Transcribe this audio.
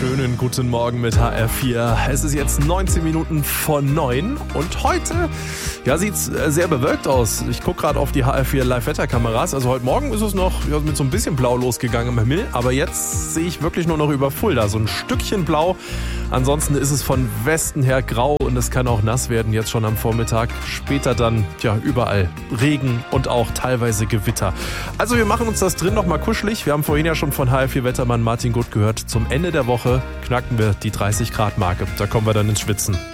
Schönen guten Morgen mit HR4. Es ist jetzt 19 Minuten vor 9 und heute sieht es sehr bewölkt aus. Ich gucke gerade auf die HR4 Live-Wetter-Kameras. Also heute Morgen ist es noch mit so ein bisschen Blau losgegangen im Himmel, aber jetzt sehe ich wirklich nur noch über Fulda so ein Stückchen Blau. Ansonsten ist es von Westen her grau und es kann auch nass werden jetzt schon am Vormittag. Später dann überall Regen und auch teilweise Gewitter. Also wir machen uns das drin noch mal kuschelig. Wir haben vorhin ja schon von HR4-Wettermann Martin Gutt gehört. Zum Ende der Woche knacken wir die 30 Grad Marke. Da kommen wir dann ins Schwitzen.